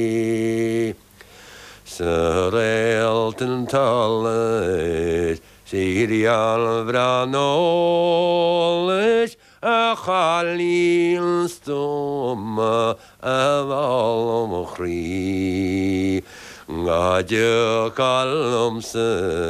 Syrelten tallet, Sirial vranollet, a chalil stoma, a valom chri. Gadio kalom se.